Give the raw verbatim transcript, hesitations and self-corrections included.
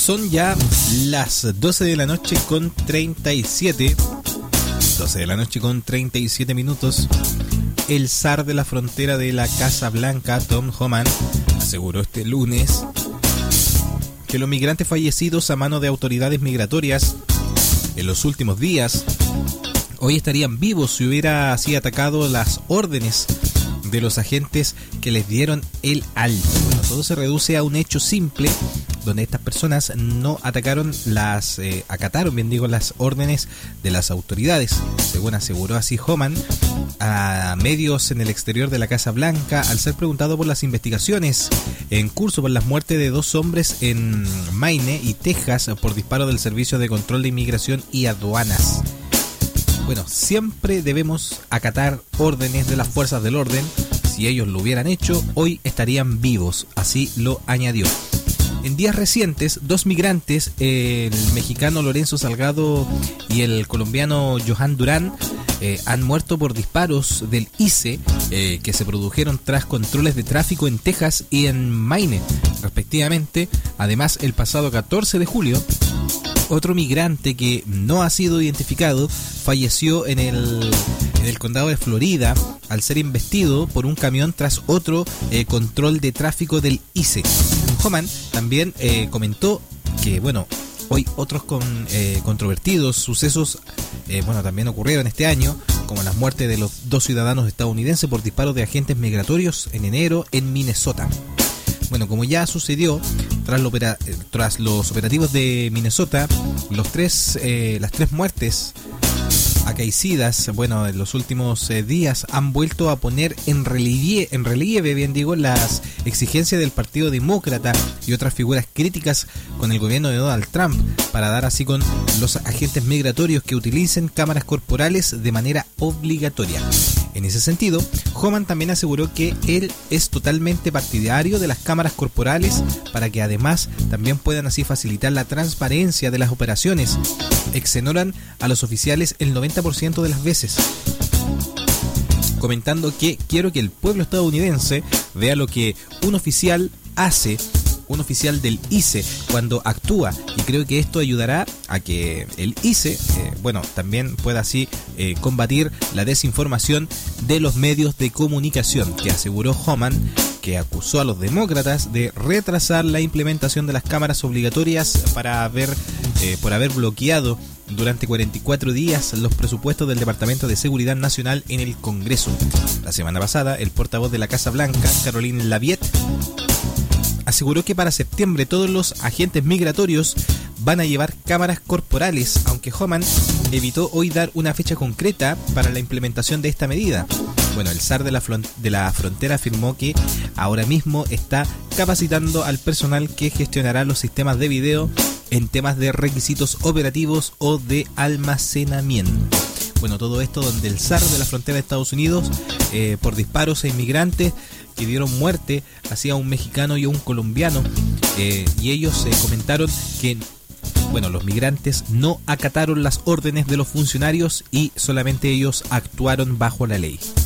Son ya las doce de la noche con treinta y siete. doce de la noche con treinta y siete minutos. El zar de la frontera de la Casa Blanca, Tom Homan, aseguró este lunes que los migrantes fallecidos a mano de autoridades migratorias en los últimos días hoy estarían vivos si hubiera así atacado las órdenes de los agentes que les dieron el alto. Bueno, todo se reduce a un hecho simple donde estas personas no atacaron las, eh, acataron, bien digo, las órdenes de las autoridades, según aseguró así Homan a medios en el exterior de la Casa Blanca al ser preguntado por las investigaciones en curso por las muertes de dos hombres en Maine y Texas por disparo del Servicio de Control de Inmigración y Aduanas. Bueno, siempre debemos acatar órdenes de las fuerzas del orden. Si ellos lo hubieran hecho, hoy estarían vivos, así lo añadió. En días recientes, dos migrantes, el mexicano Lorenzo Salgado y el colombiano Johan Durán, eh, han muerto por disparos del I C E eh, que se produjeron tras controles de tráfico en Texas y en Maine, respectivamente. Además, el pasado catorce de julio, otro migrante que no ha sido identificado falleció en el, en el condado de Florida al ser embestido por un camión tras otro eh, control de tráfico del I C E. Homan también eh, comentó que, bueno, hoy otros con, eh, controvertidos sucesos eh, bueno, también ocurrieron este año, como las muertes de los dos ciudadanos estadounidenses por disparos de agentes migratorios en enero en Minnesota. Bueno, como ya sucedió tras, lo opera, tras los operativos de Minnesota, los tres, eh, las tres muertes acaecidas, bueno, en los últimos eh, días han vuelto a poner en relieve, en relieve, bien digo, las exigencias del Partido Demócrata y otras figuras críticas con el gobierno de Donald Trump para dar así con los agentes migratorios que utilicen cámaras corporales de manera obligatoria. En ese sentido, Homan también aseguró que él es totalmente partidario de las cámaras corporales para que además también puedan así facilitar la transparencia de las operaciones. Exoneran a los oficiales el noventa por ciento de las veces, comentando que quiero que el pueblo estadounidense vea lo que un oficial hace, un oficial del I C E cuando actúa, y creo que esto ayudará a que el I C E, eh, bueno, también pueda así eh, combatir la desinformación de los medios de comunicación, que aseguró Homan, que acusó a los demócratas de retrasar la implementación de las cámaras obligatorias para haber, eh, por haber bloqueado durante cuarenta y cuatro días los presupuestos del Departamento de Seguridad Nacional en el Congreso. La semana pasada, el portavoz de la Casa Blanca, Caroline Leavitt, aseguró que para septiembre todos los agentes migratorios van a llevar cámaras corporales, aunque Homan evitó hoy dar una fecha concreta para la implementación de esta medida. Bueno, el zar de la, front- de la frontera afirmó que ahora mismo está capacitando al personal que gestionará los sistemas de video en temas de requisitos operativos o de almacenamiento. Bueno, todo esto donde el zar de la frontera de Estados Unidos, eh, por disparos a inmigrantes que dieron muerte hacia un mexicano y un colombiano, eh, y ellos eh, comentaron que, bueno, los migrantes no acataron las órdenes de los funcionarios y solamente ellos actuaron bajo la ley.